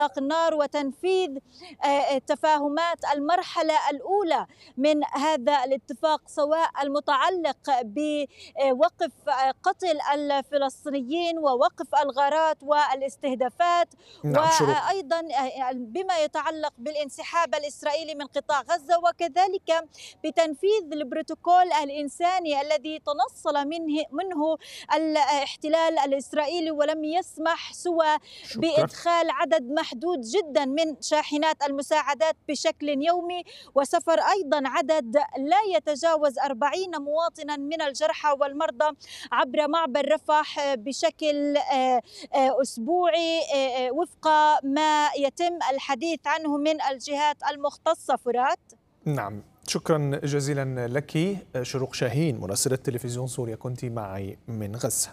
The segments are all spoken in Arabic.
إطلاق النار وتنفيذ تفاهمات المرحلة الأولى من هذا الاتفاق، سواء المتعلق بوقف قتل الفلسطينيين ووقف الغارات والاستهدافات، نعم شروق. وأيضا بما يتعلق بالانسحاب الإسرائيلي من قطاع غزة، وكذلك بتنفيذ البروتوكول الإنساني الذي تنصل منه الاحتلال الإسرائيلي ولم يسمح سوى بإدخال عدد محدود جدا من شاحنات المساعدات بشكل يومي، وسفر أيضا عدد لا يتجاوز 40 مواطنا من الجرحى والمرضى عبر معبر رفح بشكل أسبوعي وفق ما يتم الحديث عنه من الجهات المختصة. فرات. نعم، شكرا جزيلا لك شروق شاهين مراسلة تلفزيون سوريا، كنت معي من غزة.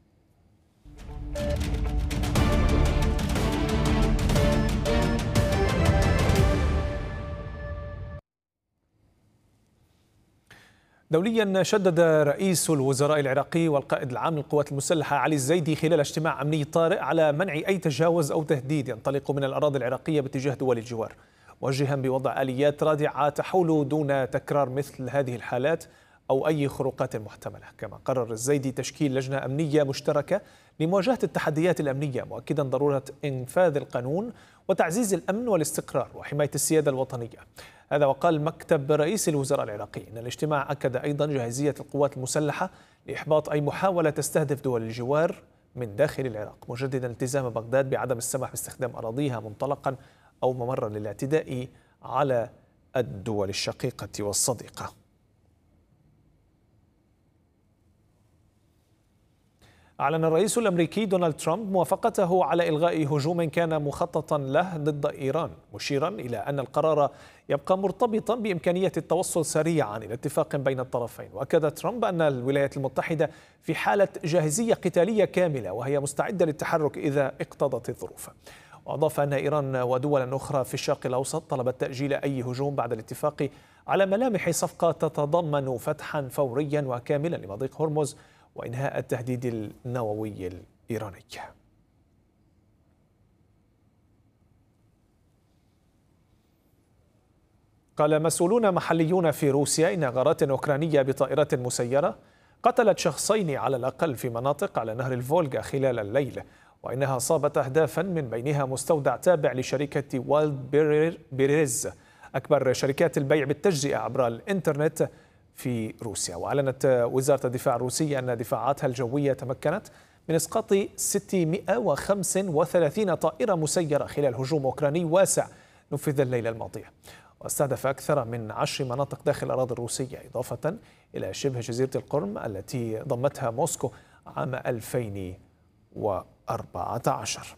دوليا، شدد رئيس الوزراء العراقي والقائد العام للقوات المسلحة علي الزيدي خلال اجتماع أمني طارئ على منع أي تجاوز أو تهديد ينطلق من الأراضي العراقية باتجاه دول الجوار، موجها بوضع آليات رادعة تحول دون تكرار مثل هذه الحالات أو أي خروقات محتملة. كما قرر الزيدي تشكيل لجنة أمنية مشتركة لمواجهة التحديات الأمنية، مؤكدا ضرورة إنفاذ القانون وتعزيز الأمن والاستقرار وحماية السيادة الوطنية. هذا وقال مكتب رئيس الوزراء العراقي إن الاجتماع أكد أيضا جاهزية القوات المسلحة لإحباط أي محاولة تستهدف دول الجوار من داخل العراق، مجددا التزام بغداد بعدم السماح باستخدام أراضيها منطلقا أو ممرا للاعتداء على الدول الشقيقة والصديقة. أعلن الرئيس الأمريكي دونالد ترامب موافقته على إلغاء هجوم كان مخططا له ضد إيران، مشيرا إلى أن القرار يبقى مرتبطا بإمكانية التوصل سريعا إلى اتفاق بين الطرفين. وأكد ترامب أن الولايات المتحدة في حالة جاهزية قتالية كاملة وهي مستعدة للتحرك إذا اقتضت الظروف. وأضاف أن إيران ودولا أخرى في الشرق الأوسط طلبت تأجيل أي هجوم بعد الاتفاق على ملامح صفقة تتضمن فتحا فوريا وكاملا لمضيق هرمز وإنهاء التهديد النووي الإيراني. قال مسؤولون محليون في روسيا إن غارات أوكرانية بطائرات مسيرة قتلت شخصين على الأقل في مناطق على نهر الفولغا خلال الليل، وإنها أصابت أهدافا من بينها مستودع تابع لشركة وايلد بيريز، أكبر شركات البيع بالتجزئة عبر الإنترنت في روسيا. وأعلنت وزارة الدفاع الروسية أن دفاعاتها الجوية تمكنت من إسقاط 635 طائرة مسيرة خلال هجوم أوكراني واسع نفذ الليلة الماضية، واستهدف أكثر من 10 مناطق داخل الأراضي الروسية، إضافة إلى شبه جزيرة القرم التي ضمتها موسكو عام 2014.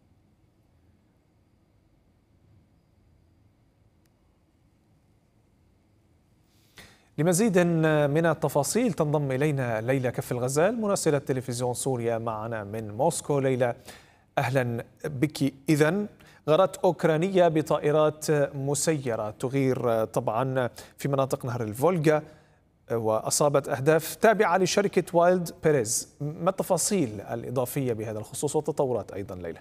لمزيد من التفاصيل تنضم إلينا ليلى كف الغزال مراسلة تلفزيون سوريا معنا من موسكو. ليلى، أهلا بك. إذن غارات أوكرانية بطائرات مسيرة تغير طبعا في مناطق نهر الفولغا وأصابت أهداف تابعة لشركة وايلد بيريز، ما التفاصيل الإضافية بهذا الخصوص والتطورات أيضا ليلى؟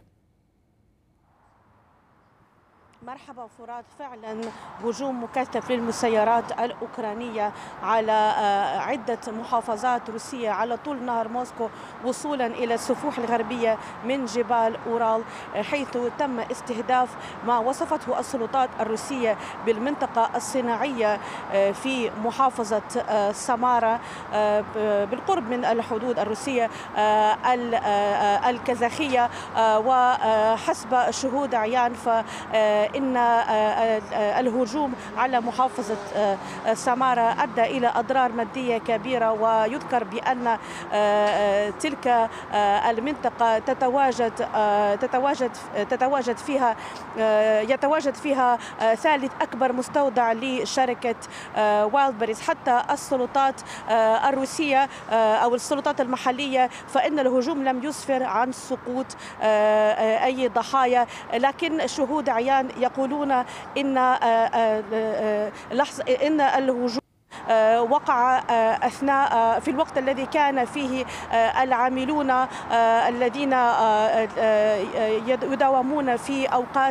مرحبا فرات، فعلا هجوم مكثف للمسيرات الأوكرانية على عدة محافظات روسية على طول نهر موسكو وصولا إلى السفوح الغربية من جبال أورال، حيث تم استهداف ما وصفته السلطات الروسية بالمنطقة الصناعية في محافظة سامارا بالقرب من الحدود الروسية الكازاخية. وحسب شهود عيان إن الهجوم على محافظة سامارا أدى إلى أضرار مادية كبيرة، ويذكر بأن تلك المنطقة يتواجد فيها ثالث أكبر مستودع لشركة وايلد بيريز. حتى السلطات الروسية أو السلطات المحلية فإن الهجوم لم يسفر عن سقوط أي ضحايا، لكن شهود عيان يقولون إن الهجوم وقع أثناء في الوقت الذي كان فيه العاملون الذين يداومون في أوقات